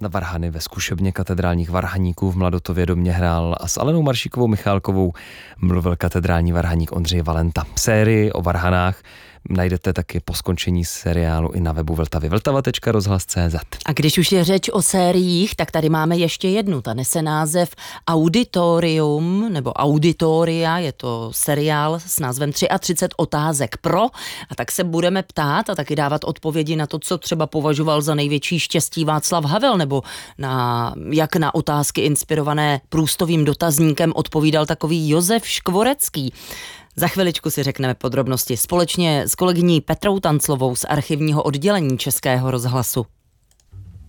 na varhany ve zkušebně katedrálních varhaníků v Mladotově domě hrál a s Alenou Maršíkovou Michálkovou mluvil katedrální varhaník Ondřej Valenta. Sérii o varhanách najdete taky po skončení seriálu i na webu Vltavy. Vltava.rozhlas.cz. A když už je řeč o sériích, tak tady máme ještě jednu. Ta nese název Auditorium, nebo Auditoria, je to seriál s názvem 33 otázek pro. A tak se budeme ptát a taky dávat odpovědi na to, co třeba považoval za největší štěstí Václav Havel, nebo jak na otázky inspirované Proustovým dotazníkem odpovídal takový Josef Škvorecký. Za chviličku si řekneme podrobnosti společně s kolegyní Petrou Tanclovou z archivního oddělení Českého rozhlasu.